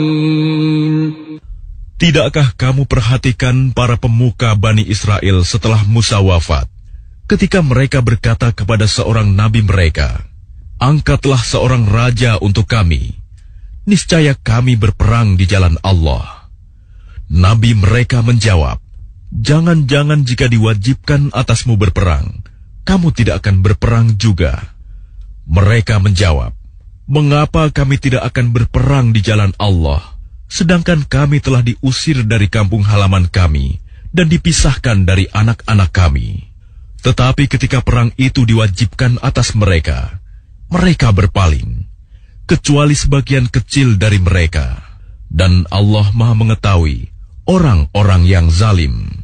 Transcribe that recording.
Tidakkah kamu perhatikan para pemuka Bani Israel setelah Musa wafat? Ketika mereka berkata kepada seorang nabi mereka, "Angkatlah seorang raja untuk kami. Niscaya kami berperang di jalan Allah." Nabi mereka menjawab, "Jangan-jangan jika diwajibkan atasmu berperang, kamu tidak akan berperang juga." Mereka menjawab, "Mengapa kami tidak akan berperang di jalan Allah, sedangkan kami telah diusir dari kampung halaman kami dan dipisahkan dari anak-anak kami?" Tetapi ketika perang itu diwajibkan atas mereka, mereka berpaling, kecuali sebagian kecil dari mereka. Dan Allah Maha mengetahui orang-orang yang zalim.